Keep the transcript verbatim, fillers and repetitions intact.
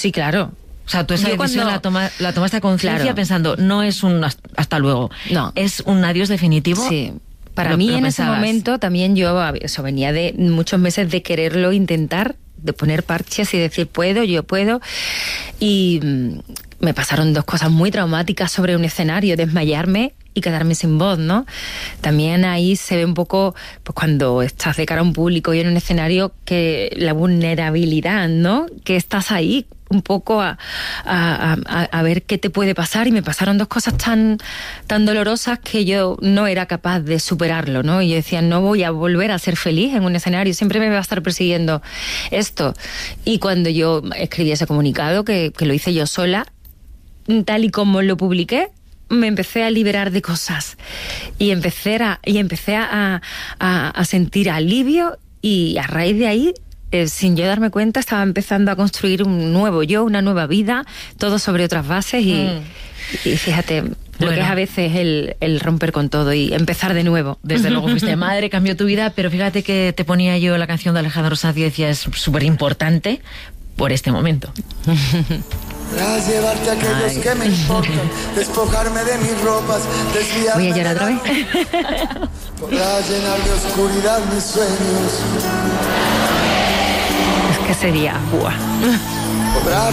Sí, claro. O sea, tú esa Yo decisión cuando- la, toma, la tomaste a conciencia Claro. pensando, no es un hasta luego, No. es un adiós definitivo. Sí. Para Lo- mí lo en ese pensabas. momento también yo, eso venía de muchos meses de quererlo intentar, de poner parches y decir puedo, yo puedo. Y mm, me pasaron dos cosas muy traumáticas sobre un escenario, desmayarme y quedarme sin voz, ¿no? También ahí se ve un poco, pues cuando estás de cara a un público y en un escenario, que la vulnerabilidad, ¿no? Que estás ahí un poco a, a, a, a ver qué te puede pasar, y me pasaron dos cosas tan, tan dolorosas que yo no era capaz de superarlo, ¿no? Y yo decía, no voy a volver a ser feliz en un escenario, siempre me va a estar persiguiendo esto. Y cuando yo escribí ese comunicado, que, que lo hice yo sola, tal y como lo publiqué, me empecé a liberar de cosas y empecé a, y empecé a, a, a sentir alivio, y a raíz de ahí, eh, sin yo darme cuenta, estaba empezando a construir un nuevo yo, una nueva vida, todo sobre otras bases y, mm. y fíjate, bueno, lo que es a veces el, el romper con todo y empezar de nuevo. Desde luego fuiste madre, cambió tu vida, pero fíjate que te ponía yo la canción de Alejandro Sanz y decía, es súper importante por este momento. Podrás llevarte a aquellos Ay. que me importan, despojarme de mis ropas, desviarme. Voy a llorar otra vez. Podrás llenar de oscuridad mis sueños. Es que sería, buah. Podrás